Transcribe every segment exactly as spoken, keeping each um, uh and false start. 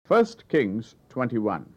First Kings twenty-one.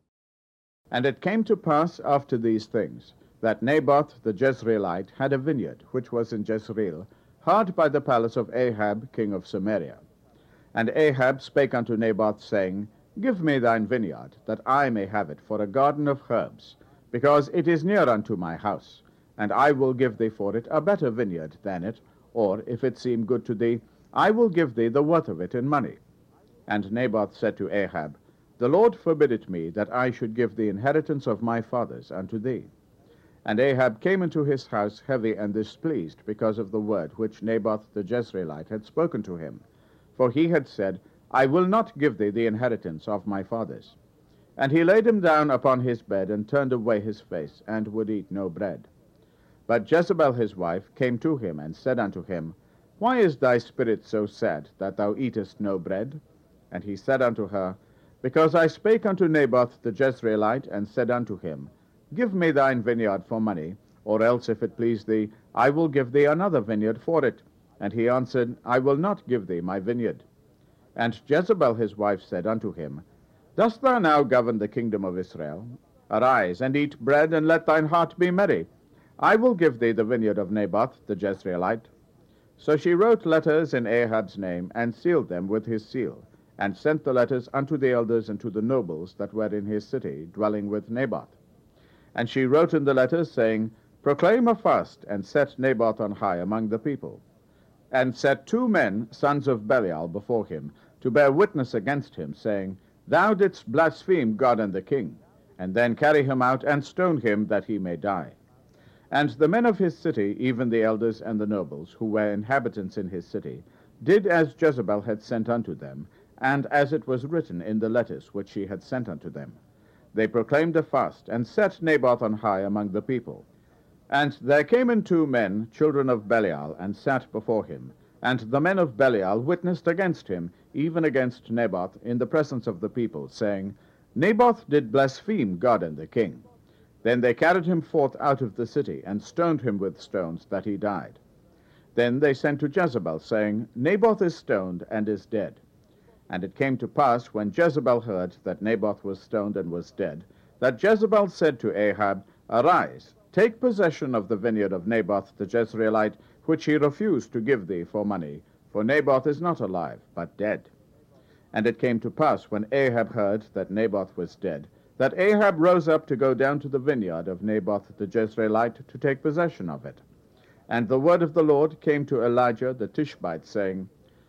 And it came to pass after these things, that Naboth the Jezreelite had a vineyard, which was in Jezreel, hard by the palace of Ahab king of Samaria. And Ahab spake unto Naboth, saying, Give me thine vineyard, that I may have it for a garden of herbs, because it is near unto my house, and I will give thee for it a better vineyard than it, or, if it seem good to thee, I will give thee the worth of it in money. And Naboth said to Ahab, The Lord forbid it me, that I should give the inheritance of my fathers unto thee. And Ahab came into his house heavy and displeased, because of the word which Naboth the Jezreelite had spoken to him. For he had said, I will not give thee the inheritance of my fathers. And he laid him down upon his bed, and turned away his face, and would eat no bread. But Jezebel his wife came to him, and said unto him, Why is thy spirit so sad, that thou eatest no bread? And he said unto her, Because I spake unto Naboth the Jezreelite, and said unto him, Give me thine vineyard for money, or else, if it please thee, I will give thee another vineyard for it. And he answered, I will not give thee my vineyard. And Jezebel his wife said unto him, Dost thou now govern the kingdom of Israel? Arise, and eat bread, and let thine heart be merry. I will give thee the vineyard of Naboth the Jezreelite. So she wrote letters in Ahab's name, and sealed them with his seal, and sent the letters unto the elders and to the nobles that were in his city, dwelling with Naboth. And she wrote in the letters, saying, Proclaim a fast, and set Naboth on high among the people. And set two men, sons of Belial, before him, to bear witness against him, saying, Thou didst blaspheme God and the king. And then carry him out, and stone him, that he may die. And the men of his city, even the elders and the nobles, who were inhabitants in his city, did as Jezebel had sent unto them, and as it was written in the letters which she had sent unto them. They proclaimed a fast, and set Naboth on high among the people. And there came in two men, children of Belial, and sat before him. And the men of Belial witnessed against him, even against Naboth, in the presence of the people, saying, Naboth did blaspheme God and the king. Then they carried him forth out of the city, and stoned him with stones, that he died. Then they sent to Jezebel, saying, Naboth is stoned, and is dead. And it came to pass, when Jezebel heard that Naboth was stoned and was dead, that Jezebel said to Ahab, Arise, take possession of the vineyard of Naboth the Jezreelite, which he refused to give thee for money, for Naboth is not alive, but dead. And it came to pass, when Ahab heard that Naboth was dead, that Ahab rose up to go down to the vineyard of Naboth the Jezreelite to take possession of it. And the word of the Lord came to Elijah the Tishbite, saying,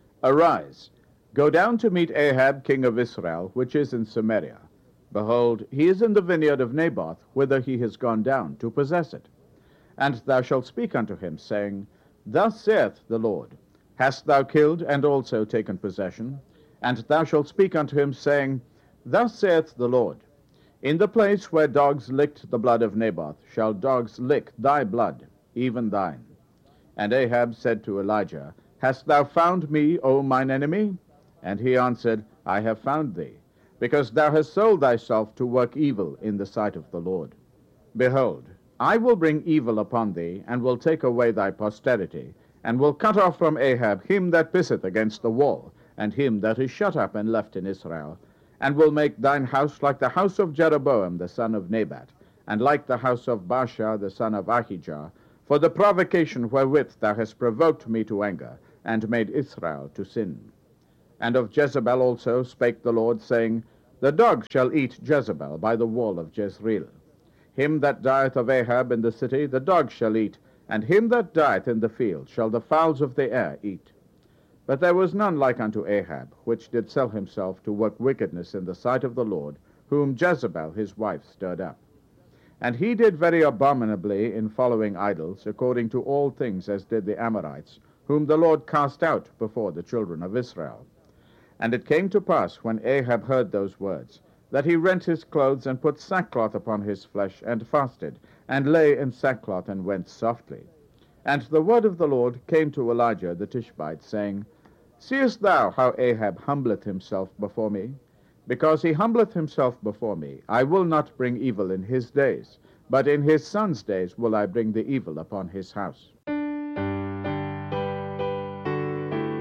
Arise, go down to meet Ahab king of Israel, which is in Samaria. Behold, he is in the vineyard of Naboth, whither he has gone down to possess it. And thou shalt speak unto him, saying, Thus saith the Lord, Hast thou killed and also taken possession? And thou shalt speak unto him, saying, Thus saith the Lord, In the place where dogs licked the blood of Naboth shall dogs lick thy blood, even thine. And Ahab said to Elijah, Hast thou found me, O mine enemy? And he answered, I have found thee, because thou hast sold thyself to work evil in the sight of the Lord. Behold, I will bring evil upon thee, and will take away thy posterity, and will cut off from Ahab him that pisseth against the wall, and him that is shut up and left in Israel, and will make thine house like the house of Jeroboam the son of Nebat, and like the house of Baasha the son of Ahijah, for the provocation wherewith thou hast provoked me to anger, and made Israel to sin. And of Jezebel also spake the Lord, saying, The dogs shall eat Jezebel by the wall of Jezreel. Him that dieth of Ahab in the city the dogs shall eat, and him that dieth in the field shall the fowls of the air eat. But there was none like unto Ahab, which did sell himself to work wickedness in the sight of the Lord, whom Jezebel his wife stirred up. And he did very abominably in following idols, according to all things as did the Amorites, whom the Lord cast out before the children of Israel. And it came to pass, when Ahab heard those words, that he rent his clothes, and put sackcloth upon his flesh, and fasted, and lay in sackcloth, and went softly. And the word of the Lord came to Elijah the Tishbite, saying, Seest thou how Ahab humbleth himself before me? Because he humbleth himself before me, I will not bring evil in his days, but in his son's days will I bring the evil upon his house.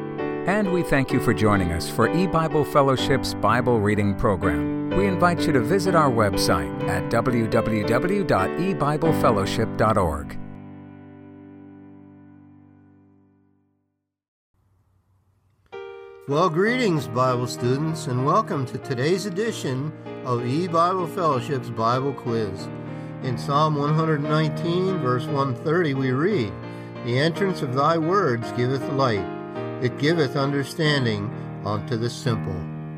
And we thank you for joining us for E-Bible Fellowship's Bible Reading Program. We invite you to visit our website at w w w dot e bible fellowship dot org. Well, greetings, Bible students, and welcome to today's edition of E-Bible Fellowship's Bible Quiz. In Psalm one nineteen, verse one thirty, we read, "The entrance of thy words giveth light. It giveth understanding unto the simple."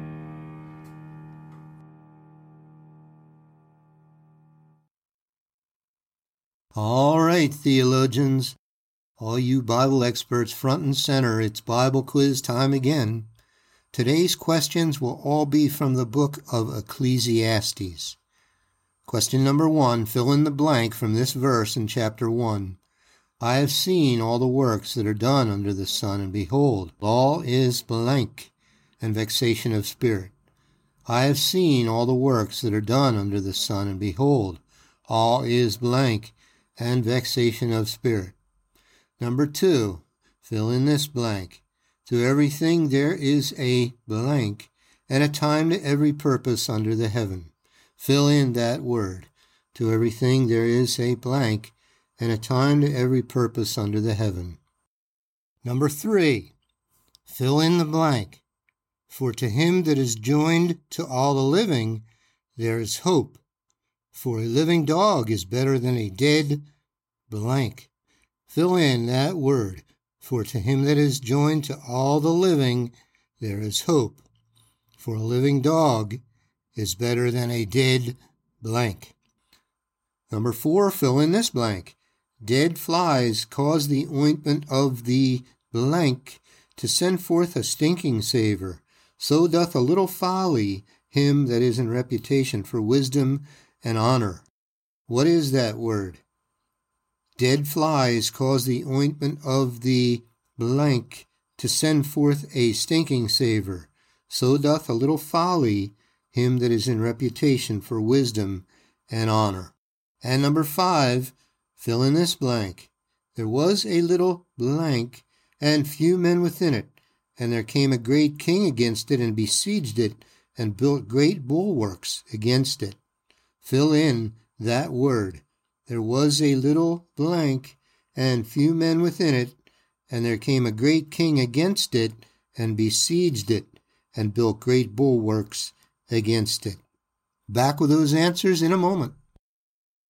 All right, theologians, all you Bible experts front and center, it's Bible quiz time again. Today's questions will all be from the book of Ecclesiastes. Question number one, fill in the blank from this verse in chapter one. "I have seen all the works that are done under the sun, and behold, all is blank, and vexation of spirit. I have seen all the works that are done under the sun, and behold, all is blank, and vexation of spirit." Number two, fill in this blank. "To everything there is a blank, and a time to every purpose under the heaven." Fill in that word. To everything there is a blank, and a time to every purpose under the heaven. Number three, fill in the blank. "For to him that is joined to all the living, there is hope. For a living dog is better than a dead blank." Fill in that word. "For to him that is joined to all the living, there is hope. For a living dog is better than a dead blank." Number four, fill in this blank. "Dead flies cause the ointment of the blank to send forth a stinking savor. So doth a little folly him that is in reputation for wisdom and honor." What is that word? Dead flies cause the ointment of the blank to send forth a stinking savor. So doth a little folly him that is in reputation for wisdom and honor. And number five, fill in this blank. "There was a little blank, and few men within it, and there came a great king against it, and besieged it, and built great bulwarks against it." Fill in that word. "There was a little blank, and few men within it, and there came a great king against it, and besieged it, and built great bulwarks against it." Back with those answers in a moment.